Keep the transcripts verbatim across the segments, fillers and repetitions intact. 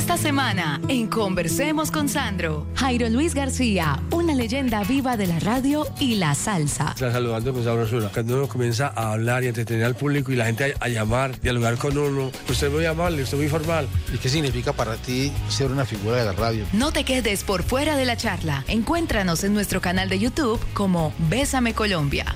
Esta semana, en Conversemos con Sandro, Jairo Luis García, una leyenda viva de la radio y la salsa. Está saludando con sabrosura. Cuando uno comienza a hablar y entretener al público y la gente a, a llamar, dialogar con uno, usted es muy amable, usted es muy formal. ¿Y qué significa para ti ser una figura de la radio? No te quedes por fuera de la charla. Encuéntranos en nuestro canal de YouTube como Bésame Colombia.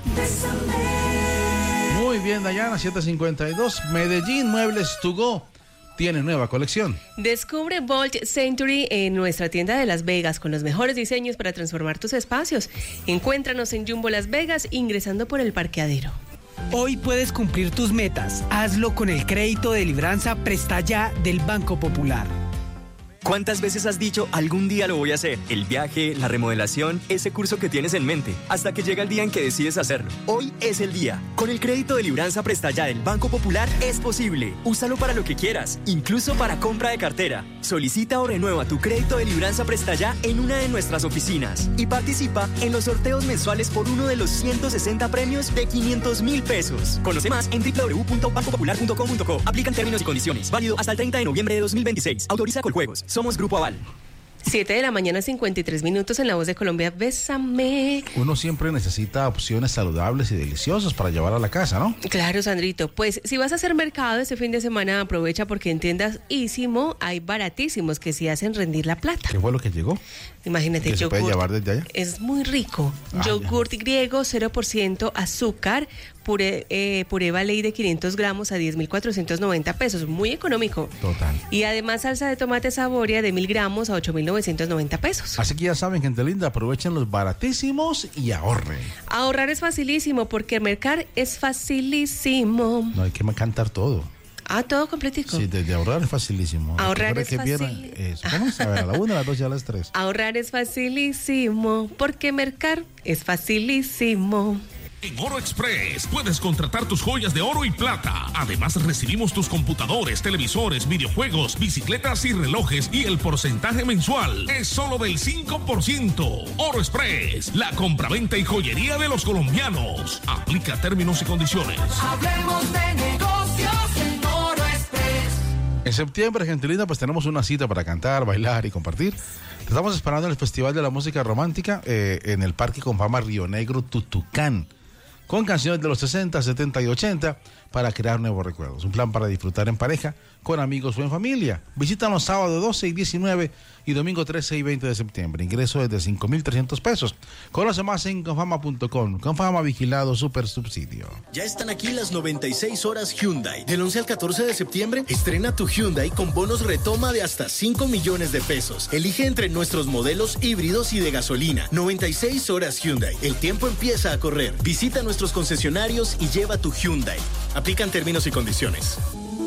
Bésame. Muy bien, Dayana, siete cincuenta y dos. Medellín Muebles to Go tiene nueva colección. Descubre Vault Century en nuestra tienda de Las Vegas con los mejores diseños para transformar tus espacios. Encuéntranos en Jumbo Las Vegas ingresando por el parqueadero. Hoy puedes cumplir tus metas. Hazlo con el crédito de Libranza Presta Ya del Banco Popular. ¿Cuántas veces has dicho, algún día lo voy a hacer? El viaje, la remodelación, ese curso que tienes en mente, hasta que llega el día en que decides hacerlo. Hoy es el día. Con el crédito de Libranza Presta Ya del Banco Popular es posible. Úsalo para lo que quieras, incluso para compra de cartera. Solicita o renueva tu crédito de Libranza Presta Ya en una de nuestras oficinas y participa en los sorteos mensuales por uno de los ciento sesenta premios de quinientos mil pesos. Conoce más en doble u doble u doble u punto banco popular punto com punto co. Aplican términos y condiciones. Válido hasta el treinta de noviembre de dos mil veintiséis. Autoriza Coljuegos. Somos Grupo Aval. siete de la mañana, cincuenta y tres minutos en La Voz de Colombia. Bésame. Uno siempre necesita opciones saludables y deliciosas para llevar a la casa, ¿no? Claro, Sandrito. Pues si vas a hacer mercado este fin de semana, aprovecha porque en tiendas Ísimo hay baratísimos que sí hacen rendir la plata. ¿Qué fue lo que llegó? Imagínate, ¿Qué se puede llevar desde allá? Es muy rico. Ah, Yogurt ya. griego, cero por ciento azúcar, puré, eh, puré Valey de quinientos gramos a diez mil cuatrocientos noventa pesos. Muy económico. Total. Y además salsa de tomate Saboria de mil gramos a ocho mil novecientos noventa pesos. Así que ya saben, gente linda, aprovechen los baratísimos y ahorren. Ahorrar es facilísimo porque mercar es facilísimo. No hay que cantar todo. Ah, todo completico. Sí, desde ahorrar es facilísimo. Ahorrar es que fácil. Viene, eso. Vamos a ver, a la una, a las dos y a las tres. Ahorrar es facilísimo porque mercar es facilísimo. En Oro Express puedes contratar tus joyas de oro y plata. Además recibimos tus computadores, televisores, videojuegos, bicicletas y relojes y el porcentaje mensual es solo del cinco por ciento. Oro Express, la compraventa y joyería de los colombianos. Aplica términos y condiciones. Hablemos de negocios en Oro Express. En septiembre, gente linda, pues tenemos una cita para cantar, bailar y compartir. Te estamos esperando en el Festival de la Música Romántica eh, en el Parque Confama Río Negro, Tutucán, con canciones de los sesenta, setenta y ochenta para crear nuevos recuerdos. Un plan para disfrutar en pareja, con amigos o en familia. Visítanos sábado doce y diecinueve y domingo trece y veinte de septiembre. Ingreso desde cinco mil trescientos pesos. Conoce más en confama punto com. Confama vigilado super subsidio. Ya están aquí las noventa y seis horas Hyundai. Del once al catorce de septiembre, estrena tu Hyundai con bonos retoma de hasta cinco millones de pesos. Elige entre nuestros modelos híbridos y de gasolina. noventa y seis horas Hyundai. El tiempo empieza a correr. Visita nuestros concesionarios y lleva tu Hyundai. Aplican términos y condiciones.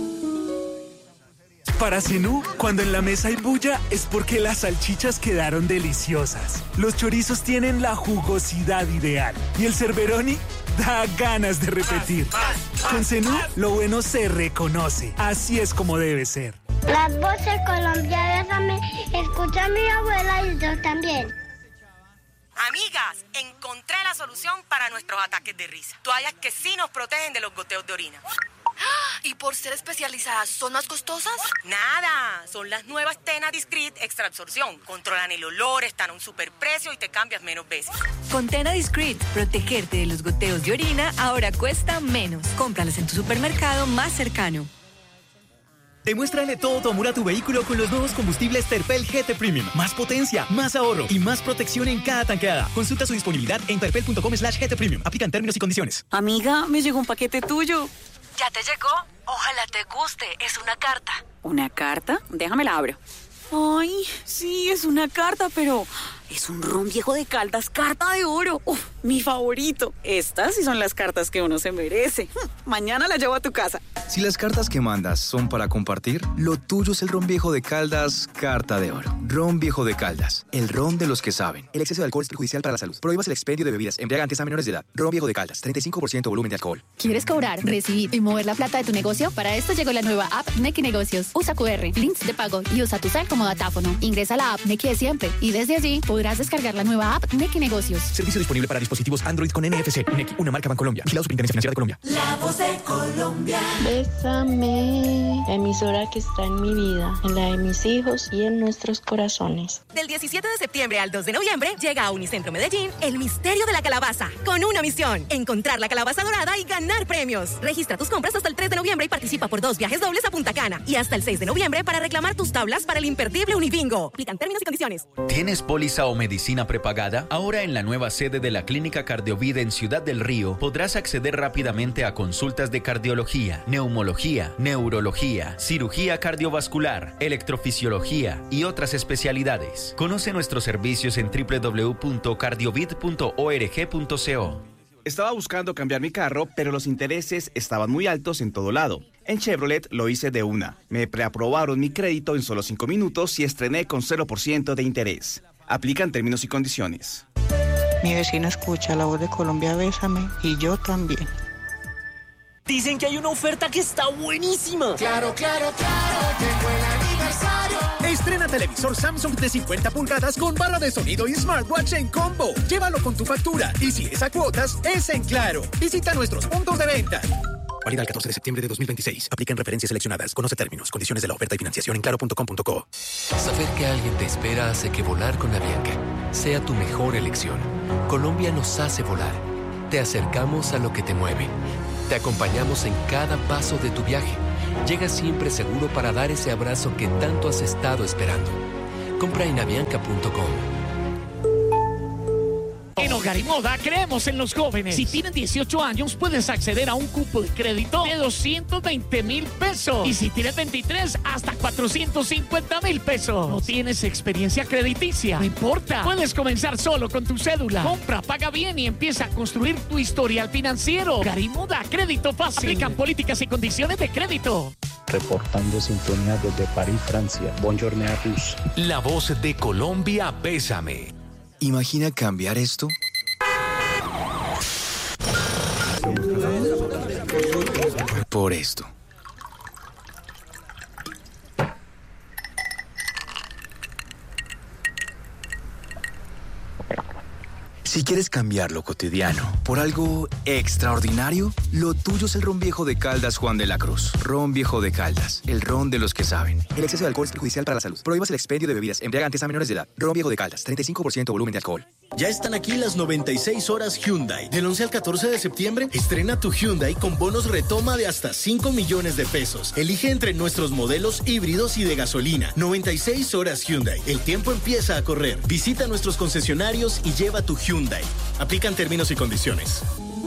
Para Zenú, cuando en la mesa hay bulla, es porque las salchichas quedaron deliciosas. Los chorizos tienen la jugosidad ideal. Y el Cerberoni da ganas de repetir. Con Zenú, lo bueno se reconoce. Así es como debe ser. Las voces colombianas, bésame, escucha a mi abuela y yo también. Amigas, encontré la solución para nuestros ataques de risa. Toallas que sí nos protegen de los goteos de orina. ¿Y por ser especializadas, son más costosas? Nada, son las nuevas Tena Discreet Extra Absorción. Controlan el olor, están a un superprecio y te cambias menos veces. Con Tena Discreet, protegerte de los goteos de orina ahora cuesta menos. Cómpralas en tu supermercado más cercano. Demuéstrale todo tu amor a tu vehículo con los nuevos combustibles Terpel G T Premium. Más potencia, más ahorro y más protección en cada tanqueada. Consulta su disponibilidad en terpel punto com slash G T Premium. Aplican términos y condiciones. Amiga, me llegó un paquete tuyo. ¿Ya te llegó? Ojalá te guste. Es una carta. ¿Una carta? Déjame la abro. Ay, sí, es una carta, pero es un ron viejo de Caldas, carta de oro. Uf, mi favorito. Estas sí son las cartas que uno se merece. Mañana la llevo a tu casa. Si las cartas que mandas son para compartir, lo tuyo es el ron viejo de Caldas, carta de oro. Ron viejo de Caldas, el ron de los que saben. El exceso de alcohol es perjudicial para la salud. Prohíbas el expendio de bebidas embriagantes a menores de edad. Ron viejo de Caldas, treinta y cinco por ciento volumen de alcohol. ¿Quieres cobrar, recibir y mover la plata de tu negocio? Para esto llegó la nueva app Nequi Negocios. Usa Q R, links de pago y usa tu cel como datáfono. Ingresa a la app Nequi de siempre y desde allí puedes Podrás descargar la nueva app Nequi Negocios. Servicio disponible para dispositivos Android con N F C. Nequi, una marca Bancolombia. Vigilado Superintendencia Financiera de Colombia. La voz de Colombia. Bésame, emisora que está en mi vida, en la de mis hijos y en nuestros corazones. Del diecisiete de septiembre al dos de noviembre llega a Unicentro Medellín el misterio de la calabaza, con una misión: encontrar la calabaza dorada y ganar premios. Registra tus compras hasta el tres de noviembre y participa por dos viajes dobles a Punta Cana. Y hasta el seis de noviembre para reclamar tus tablas para el imperdible Unibingo. Aplican términos y condiciones. ¿Tienes póliza o medicina prepagada? Ahora en la nueva sede de la Clínica Cardiovida en Ciudad del Río podrás acceder rápidamente a consultas de cardiología, neumología, neurología, cirugía cardiovascular, electrofisiología y otras especialidades. Conoce nuestros servicios en doble u doble u doble u punto cardiovid punto org punto co. Estaba buscando cambiar mi carro, pero los intereses estaban muy altos en todo lado. En Chevrolet lo hice de una. Me preaprobaron mi crédito en solo cinco minutos y estrené con cero por ciento de interés. Aplican términos y condiciones. Mi vecina escucha La Voz de Colombia, Bésame, y yo también. Dicen que hay una oferta que está buenísima. Claro, claro, claro, llegó el aniversario. Estrena televisor Samsung de cincuenta pulgadas con barra de sonido y smartwatch en combo. Llévalo con tu factura y si es a cuotas, es en Claro. Visita nuestros puntos de venta. Válida el catorce de septiembre de dos mil veintiséis. Aplica en referencias seleccionadas. Conoce términos, condiciones de la oferta y financiación en claro punto com punto co. Saber que alguien te espera hace que volar con Avianca sea tu mejor elección. Colombia nos hace volar. Te acercamos a lo que te mueve. Te acompañamos en cada paso de tu viaje. Llega siempre seguro para dar ese abrazo que tanto has estado esperando. Compra en avianca punto com. En Hogar y Moda creemos en los jóvenes. Si tienen dieciocho años, puedes acceder a un cupo de crédito de doscientos veinte mil pesos. Y si tienes veintitrés, hasta cuatrocientos cincuenta mil pesos. ¿No tienes experiencia crediticia? No importa. Puedes comenzar solo con tu cédula. Compra, paga bien y empieza a construir tu historial financiero. Hogar y Moda, crédito fácil. Aplican políticas y condiciones de crédito. Reportando sintonía desde París, Francia. Bonjour à tous. La Voz de Colombia, Bésame. ¿Imagina cambiar esto? Por esto. Si quieres cambiar lo cotidiano por algo extraordinario, lo tuyo es el ron viejo de Caldas Juan de la Cruz. Ron viejo de Caldas, el ron de los que saben. El exceso de alcohol es perjudicial para la salud. Prohíbas el expendio de bebidas embriagantes a menores de edad. Ron viejo de Caldas, treinta y cinco por ciento volumen de alcohol. Ya están aquí las noventa y seis horas Hyundai. Del once al catorce de septiembre, estrena tu Hyundai con bonos retoma de hasta cinco millones de pesos. Elige entre nuestros modelos híbridos y de gasolina. noventa y seis horas Hyundai. El tiempo empieza a correr. Visita nuestros concesionarios y lleva tu Hyundai. Aplican términos y condiciones.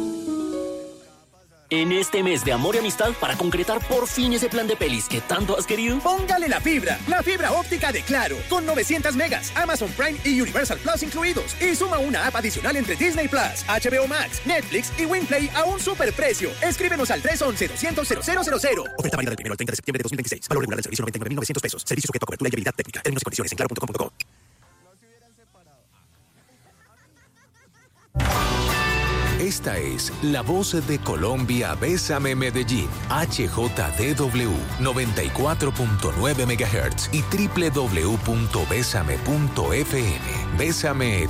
En este mes de amor y amistad, para concretar por fin ese plan de pelis que tanto has querido, póngale la fibra, la fibra óptica de Claro, con novecientos megas, Amazon Prime y Universal Plus incluidos. Y suma una app adicional entre Disney Plus, H B O Max, Netflix y Winplay a un superprecio. Escríbenos al tres once, doscientos, cero cero cero cero. Oferta válida del primero al treinta de septiembre de dos mil veintiséis. Valor regular del servicio noventa y nueve mil novecientos pesos. Servicio sujeto a cobertura y habilidad técnica. Términos y condiciones en claro punto com punto co. Esta es La Voz de Colombia, Bésame Medellín, H J D W noventa y cuatro punto nueve megahertz y doble u doble u doble u punto bésame punto f m. Bésame